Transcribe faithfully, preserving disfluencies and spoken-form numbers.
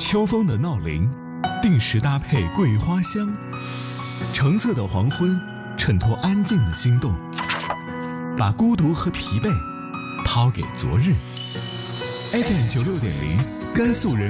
秋风的闹铃，定时搭配桂花香。橙色的黄昏，衬托安静的心动，把孤独和疲惫抛给昨日。F M 九六点零，甘肃人。